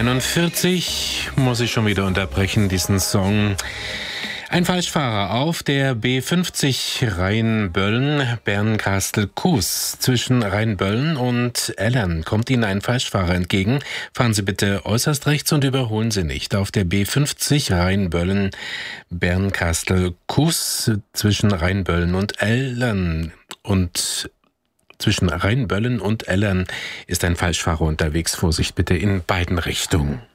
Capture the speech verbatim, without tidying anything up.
einundvierzig muss ich schon wieder unterbrechen, diesen Song. Ein Falschfahrer auf der B fünfzig Rheinböllen, Bernkastel-Kues. Zwischen Rheinböllen und Ellern kommt Ihnen ein Falschfahrer entgegen. Fahren Sie bitte äußerst rechts und überholen Sie nicht. Auf der B fünfzig Rheinböllen, Bernkastel-Kues zwischen Rheinböllen und Ellern und Zwischen Rheinböllen und Ellern ist ein Falschfahrer unterwegs. Vorsicht bitte in beiden Richtungen.